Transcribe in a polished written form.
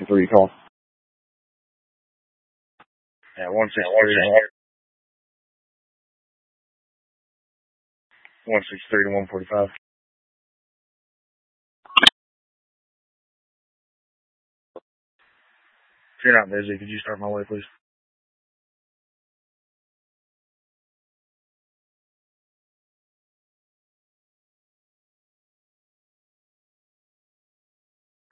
3 call. Yeah, 163. 163 to 145. If you're not busy, could you start my way, please?